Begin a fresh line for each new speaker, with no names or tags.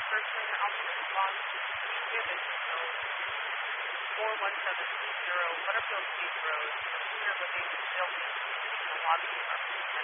person, I'll be responding to given. So 41720, what are those zeros? Senior living building in the lobby of our